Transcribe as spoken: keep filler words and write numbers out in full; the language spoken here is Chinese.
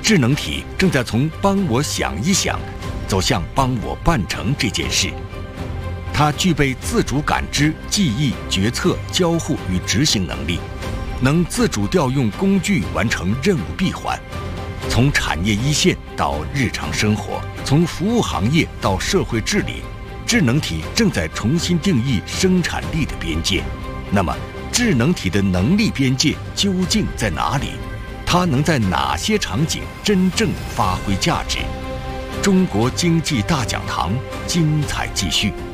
智能体正在从帮我想一想，走向帮我办成这件事。它具备自主感知、记忆、决策、交互与执行能力，能自主调用工具完成任务闭环。从产业一线到日常生活，从服务行业到社会治理，智能体正在重新定义生产力的边界。那么，智能体的能力边界究竟在哪里？它能在哪些场景真正发挥价值？中国经济大讲堂，精彩继续。